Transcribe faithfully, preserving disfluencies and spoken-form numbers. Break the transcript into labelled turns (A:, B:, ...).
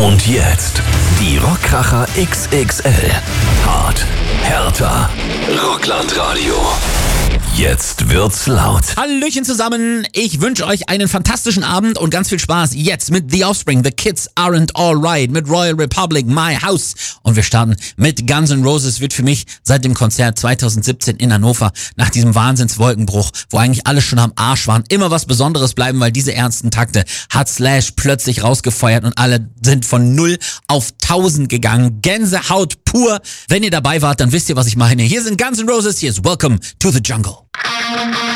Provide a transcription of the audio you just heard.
A: Und jetzt die Rockkracher X X L. Hart, härter, Rocklandradio. Jetzt wird's laut.
B: Hallöchen zusammen, ich wünsche euch einen fantastischen Abend und ganz viel Spaß jetzt mit The Offspring, The Kids Aren't Alright, mit Royal Republic, My House. Und wir starten mit Guns N' Roses. Wird für mich seit dem Konzert zwanzig siebzehn in Hannover, nach diesem Wahnsinnswolkenbruch, wo eigentlich alle schon am Arsch waren, immer was Besonderes bleiben, weil diese ernsten Takte hat Slash plötzlich rausgefeuert und alle sind von null auf tausend gegangen. Gänsehaut pur. Wenn ihr dabei wart, dann wisst ihr, was ich meine. Hier sind Guns N' Roses, hier ist Welcome to the Jungle.